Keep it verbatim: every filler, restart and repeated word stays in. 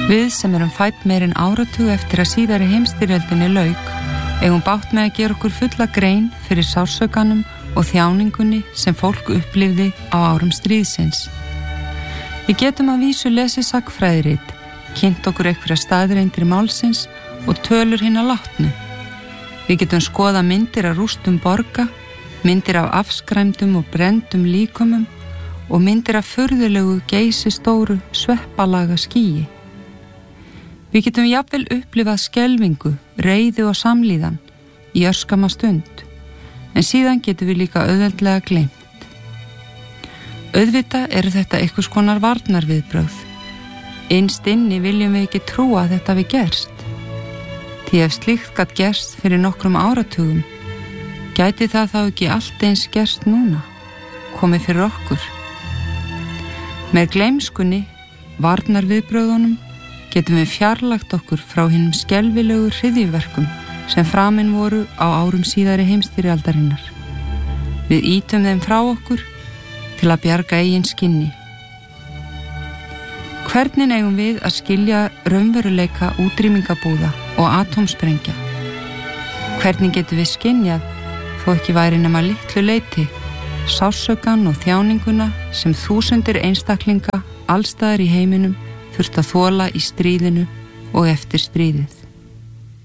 Við sem erum fædd meir en áratug eftir að síðari heimsstyrjöldinni lauk, eigum bágt með að gera okkur fulla grein fyrir sársaukanum og þjáningunni sem fólk upplifði á árum stríðsins. Við getum að vísu lesið sagnfræðirit, kynnt okkur einhverja staðreyndir málsins og tölur hinna látnu. Við getum skoða myndir af rústum borga, myndir af afskræmdum og brendum líkumum og myndir af furðulegu geysistóru sveppalaga skýi. Við getum jafnvel upplifað skelfingu, reiði og samlíðan í örskama stund, en síðan getum við líka auðveldlega gleymt. Auðvitað eru þetta einhvers konar varnarviðbrögð. Innst inni viljum við ekki trúa að þetta hafi gerst. Því ef slíkt gat gerst fyrir nokkrum áratugum, gæti það þá ekki allt eins gerst núna, komið fyrir okkur. Með gleymskunni, varnarviðbrögðunum, getum við fjarlægt okkur frá hinum skelfilegu hryðjuverkum sem framin voru á árum síðari heimsstyrjaldarinnar. Við ýtum þeim frá okkur til að bjarga eigin skinni. Hvernig eigum við að skilja raunveruleika útrýmingabúða og atómsprengja? Hvernig getum við skynjað, þó ekki væri nema litlu leyti, sársaukann og þjáninguna sem þúsundir einstaklinga allstaðar í heiminum þurft að þola í stríðinu og eftir stríðið?